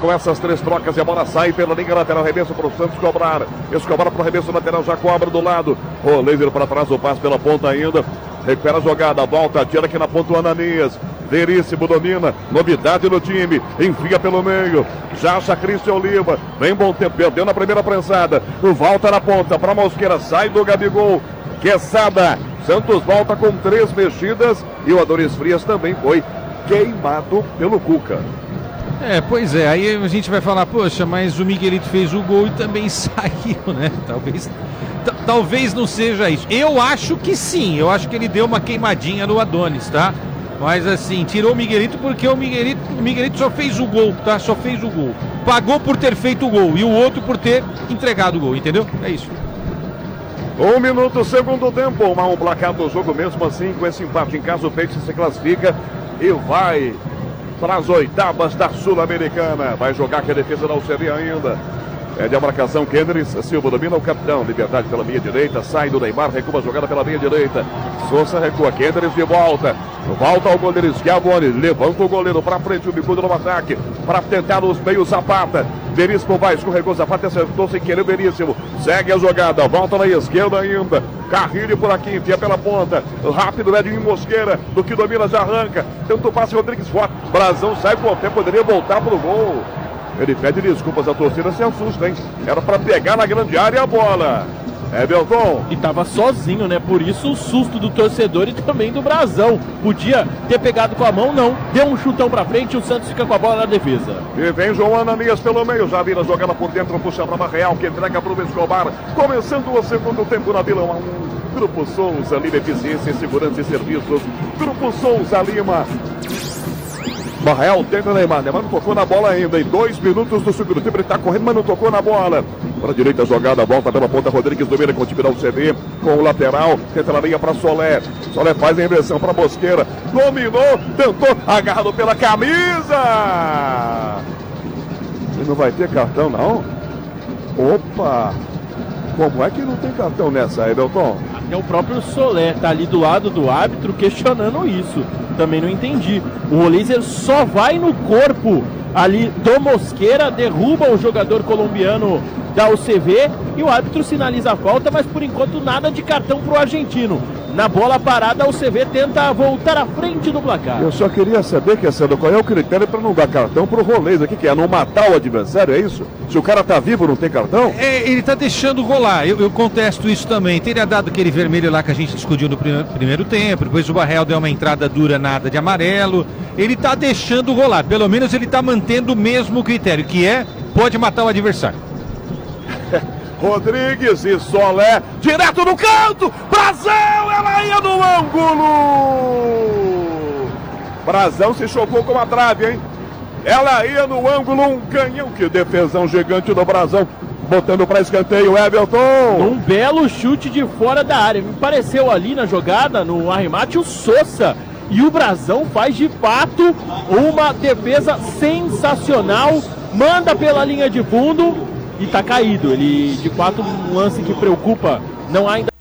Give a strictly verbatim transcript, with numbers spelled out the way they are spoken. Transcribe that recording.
com essas três trocas e a bola sai pela linha lateral. Arremesso para o Santos cobrar. Escobar para o arremesso lateral, já cobra do lado. O laser para trás, o passe pela ponta ainda. Recupera a jogada, volta, tira aqui na ponta o Ananias. Veríssimo domina, novidade no time, enfia pelo meio, já acha Cristian Oliva, vem bom tempo, perdeu na primeira prensada, volta na ponta para Mosqueira, sai do Gabigol, Quesada, Santos volta com três mexidas e o Adonis Frias também foi queimado pelo Cuca. É, pois é, aí a gente vai falar, poxa, mas o Miguelito fez o gol e também saiu, né? Talvez, talvez não seja isso. Eu acho que sim, eu acho que ele deu uma queimadinha no Adonis, tá? Mas assim, tirou o Miguelito porque o Miguelito, o Miguelito só fez o gol, tá? Só fez o gol. Pagou por ter feito o gol e o outro por ter entregado o gol, entendeu? É isso. Um minuto, segundo tempo, um a um placar do jogo, mesmo assim, com esse empate em casa, o Peixe se classifica e vai para as oitavas da Sul-Americana. Vai jogar com a defesa da U C B ainda. É de marcação, Kendris, Silva domina o capitão, Liberdade pela minha direita, sai do Neymar, recua a jogada pela minha direita, Sousa recua, Kendris de volta, volta ao goleiro Schiavone, levanta o goleiro para frente, o bicudo no ataque, para tentar os meios, Zapata, Veríssimo vai, escorregou, Zapata acertou sem querer, Veríssimo, segue a jogada, volta na esquerda ainda, Carrilho por aqui, enfia pela ponta, rápido, Edinho Mosqueira, do que domina já arranca, tenta o passe, Rodrigues forte, Brazão sai com o tempo, poderia voltar pro gol. Ele pede desculpas, a torcida se assusta, hein? Era para pegar na grande área a bola. É, Belton. E tava sozinho, né? Por isso o susto do torcedor e também do Brazão. Podia ter pegado com a mão, não. Deu um chutão pra frente e o Santos fica com a bola na defesa. E vem João Ananias pelo meio. Já vira jogada por dentro, puxa pra Real, que entrega pro Escobar. Começando o segundo tempo na Vila um. Grupo Souza Lima, eficiência, segurança e serviços. Grupo Souza Lima. Barreal tenta Neymar, Neymar não tocou na bola ainda, em dois minutos do segundo tempo ele está correndo, mas não tocou na bola. Para a direita a jogada, volta pela ponta, Rodrigues domina com o time da U C B, com o lateral, tenta na linha para Solé, Solé faz a inversão para Mosqueira, dominou, tentou, agarrado pela camisa. E não vai ter cartão não? Opa, como é que não tem cartão nessa aí, Belton? Até o próprio Solé tá ali do lado do árbitro questionando isso. Também não entendi. O laser só vai no corpo ali do Mosqueira, derruba o jogador colombiano da U C V e o árbitro sinaliza a falta, mas por enquanto nada de cartão pro argentino. Na bola parada, a U C V tenta voltar à frente do placar. Eu só queria saber, Cassandra, qual é o critério para não dar cartão pro rolês aqui, que é não matar o adversário, é isso? Se o cara tá vivo, não tem cartão? É, ele tá deixando rolar, eu, eu contesto isso também. Teria dado aquele vermelho lá que a gente discutiu no primeiro, primeiro tempo, depois o Barreal deu uma entrada dura, nada de amarelo. Ele tá deixando rolar, pelo menos ele tá mantendo o mesmo critério, que é, pode matar o adversário. Rodrigues e Solé, direto no canto, Brazão, ela ia no ângulo. Brazão se chocou com a trave, hein? Ela ia no ângulo, um canhão, que defesão gigante do Brazão, botando para escanteio, Everton. Um belo chute de fora da área, me pareceu ali na jogada, no arremate, o Sousa. E o Brazão faz de fato uma defesa sensacional, manda pela linha de fundo. E tá caído, ele de fato um lance que preocupa, não há ainda